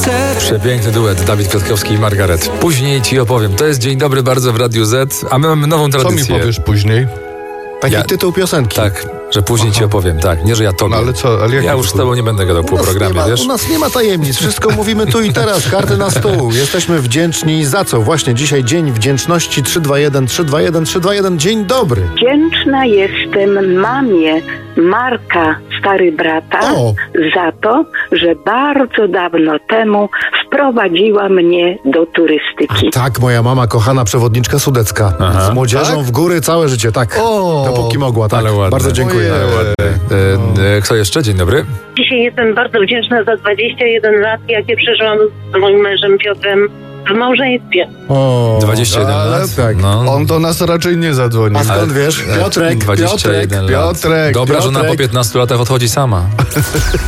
Przepiękny duet, Dawid Kwiatkowski i Margaret. Później ci opowiem. To jest Dzień Dobry bardzo w Radiu Z, a my mamy nową tradycję. Co mi powiesz później? Taki tytuł piosenki. Tak, że później ci opowiem, tak. Nie, że ja tobie. No ale co? Ale ja już z tobą nie będę gadał po programie, wiesz? U nas nie ma tajemnic, wszystko mówimy tu i teraz, karty na stół. Jesteśmy wdzięczni za co? Właśnie dzisiaj Dzień Wdzięczności 321, 321, 321. Dzień dobry. Wdzięczna jestem mamie Marka, stary brata, za to, że bardzo dawno temu wprowadziła mnie do turystyki. Tak, moja mama, kochana przewodniczka sudecka. Z młodzieżą w góry całe życie, tak. Dopóki mogła, tak. Ale ładne. Bardzo dziękuję. Ale ładne. Kto jeszcze? Dzień dobry. Dzisiaj jestem bardzo wdzięczna za 21 lat, jakie przeżyłam z moim mężem Piotrem w małżeństwie. 21 lat? Tak. No. On do nas raczej nie zadzwoni. A skąd wiesz? Piotrek, 21 lat. Piotrek. Dobra żona po 15 latach odchodzi sama.